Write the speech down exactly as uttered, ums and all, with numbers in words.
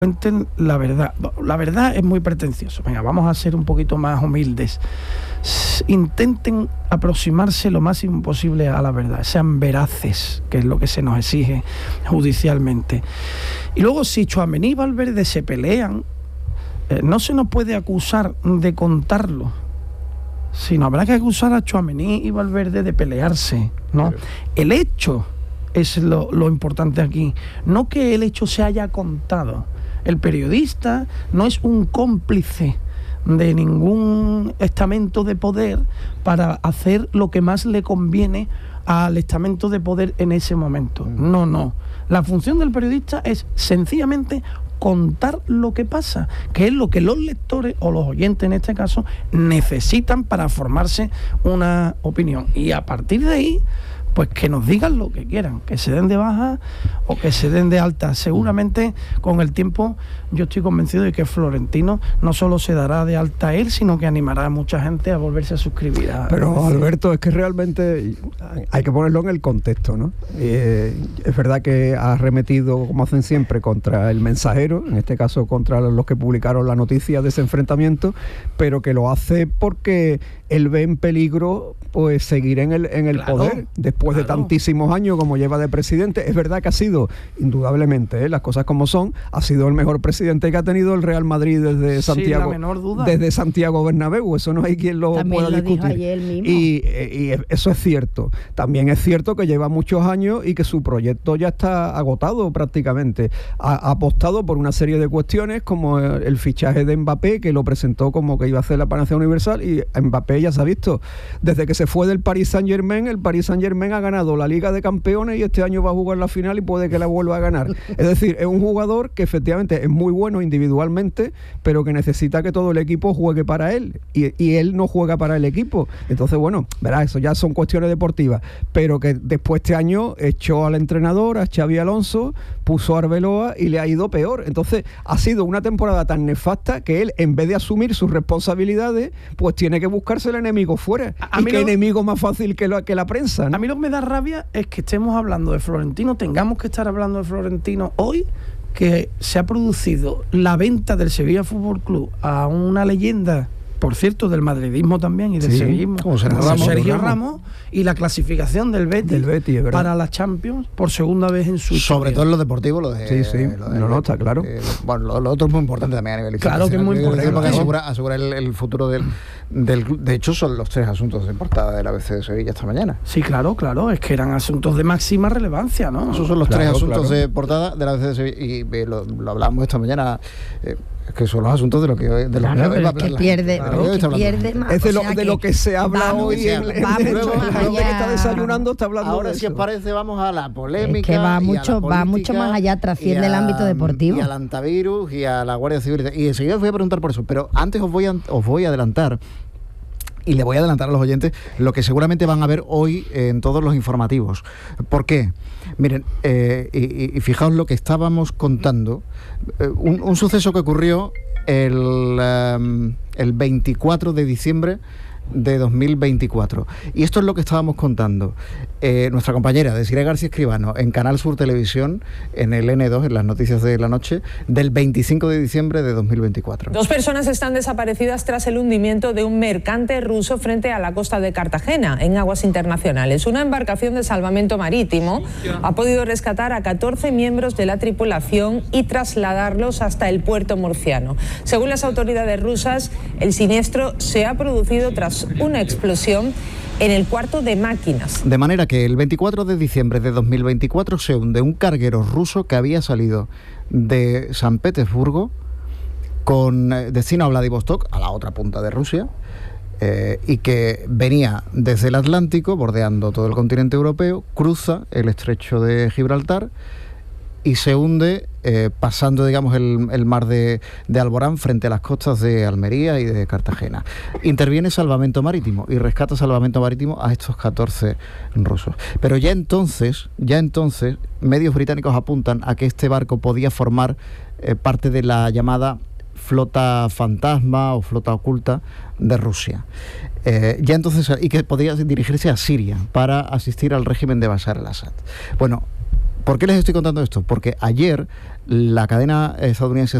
cuenten la verdad. La verdad es muy pretencioso. Venga, vamos a ser un poquito más humildes. Intenten aproximarse lo máximo posible a la verdad. Sean veraces, que es lo que se nos exige judicialmente. Y luego, si Tchouaméni y Valverde se pelean, eh, no se nos puede acusar de contarlo, sino habrá que acusar a Tchouaméni y Valverde de pelearse, ¿no? Claro. El hecho es lo, lo importante aquí, no que el hecho se haya contado. El periodista no es un cómplice de ningún estamento de poder para hacer lo que más le conviene al estamento de poder en ese momento. No, no. La función del periodista es sencillamente contar lo que pasa, que es lo que los lectores o los oyentes en este caso necesitan para formarse una opinión. Y a partir de ahí, pues que nos digan lo que quieran, que se den de baja o que se den de alta. Seguramente con el tiempo yo estoy convencido de que Florentino no solo se dará de alta él, sino que animará a mucha gente a volverse a suscribir. A, Pero a Alberto, es que realmente hay que ponerlo en el contexto, ¿no? Eh, es verdad que ha arremetido, como hacen siempre, contra el Mensajero, en este caso contra los que publicaron la noticia de ese enfrentamiento, pero que lo hace porque él ve en peligro pues seguir en el, en el claro, poder después claro. de tantísimos años como lleva de presidente. Es verdad que ha sido, indudablemente, ¿eh? las cosas como son, ha sido el mejor presidente que ha tenido el Real Madrid desde Santiago, sí, la menor duda. desde Santiago Bernabéu. Eso no hay quien lo También pueda lo discutir. Dijo ayer mismo. Y, y eso es cierto. También es cierto que lleva muchos años y que su proyecto ya está agotado prácticamente. Ha, ha apostado por una serie de cuestiones como el, el fichaje de Mbappé, que lo presentó como que iba a hacer la panacea universal, y Mbappé ya se ha visto. Desde que se fue del Paris Saint-Germain, el Paris Saint-Germain ha ganado la Liga de Campeones y este año va a jugar la final y puede que la vuelva a ganar. Es decir, es un jugador que efectivamente es muy bueno individualmente, pero que necesita que todo el equipo juegue para él, y, y él no juega para el equipo. Entonces, bueno, verás, eso ya son cuestiones deportivas, pero que después este año echó al entrenador, a Xavi Alonso, puso a Arbeloa y le ha ido peor. Entonces, ha sido una temporada tan nefasta que él, en vez de asumir sus responsabilidades, pues tiene que buscarse el enemigo fuera. A, a y qué lo, enemigo más fácil que, lo, que la prensa, ¿no? A mí lo que me da rabia es que estemos hablando de Florentino, tengamos que estar hablando de Florentino hoy, que se ha producido la venta del Sevilla Fútbol Club a una leyenda, por cierto, del madridismo también y del sí, sevillismo, como Ramos, Sergio Ramos, Ramos, y la clasificación del Betis, del Betis para la Champions por segunda vez en su historia. Sobre todo en lo deportivo, lo de... Sí, sí, lo de, no, no, está claro. Eh, bueno, lo, lo otro es muy importante también a nivel Claro que es muy importante. Porque asegura, asegura el, el futuro del, del... De hecho, son los tres asuntos de portada del A B C de Sevilla esta mañana. Sí, claro, claro, es que eran asuntos de máxima relevancia, ¿no? Esos son los claro, tres asuntos claro. de portada del A B C de Sevilla, y eh, lo, lo hablamos esta mañana... Eh, Es que son los asuntos de lo que de lo claro, que va a hablar. Que pierde, claro, que pierde más. Es de lo, de lo que se habla vamos, hoy. En, en, va en, mucho más allá. allá. Que está desayunando está hablando Ahora, de si eso. os parece, vamos a la polémica. Es que va mucho, y a la va mucho más allá, trasciende a, el ámbito deportivo. Y al antivirus y a la Guardia Civil. Y enseguida os voy a preguntar por eso. Pero antes os voy a, os voy a adelantar. Y le voy a adelantar a los oyentes lo que seguramente van a ver hoy en todos los informativos. ¿Por qué? Miren, eh, y, y fijaos lo que estábamos contando. Eh, un, un suceso que ocurrió el, um, el veinticuatro de diciembre de dos mil veinticuatro. Y esto es lo que estábamos contando. Eh, nuestra compañera Desiree García Escribano en Canal Sur Televisión, en el N dos, en las noticias de la noche, del veinticinco de diciembre de dos mil veinticuatro. Dos personas están desaparecidas tras el hundimiento de un mercante ruso frente a la costa de Cartagena, en aguas internacionales. Una embarcación de salvamento marítimo ha podido rescatar a catorce miembros de la tripulación y trasladarlos hasta el puerto murciano. Según las autoridades rusas, el siniestro se ha producido tras una explosión en el cuarto de máquinas. De manera que el veinticuatro de diciembre de dos mil veinticuatro se hunde un carguero ruso que había salido de San Petersburgo con destino a Vladivostok, a la otra punta de Rusia, eh, y que venía desde el Atlántico, bordeando todo el continente europeo, cruza el estrecho de Gibraltar y se hunde eh, pasando, digamos, el, el mar de, de Alborán frente a las costas de Almería y de Cartagena. Interviene Salvamento Marítimo y rescata Salvamento Marítimo a estos catorce rusos. Pero ya entonces, ya entonces, medios británicos apuntan a que este barco podía formar eh, parte de la llamada flota fantasma o flota oculta de Rusia. Eh, ya entonces, y que podía dirigirse a Siria para asistir al régimen de Bashar al-Assad. Bueno, ¿Por qué les estoy contando esto? Porque ayer la cadena estadounidense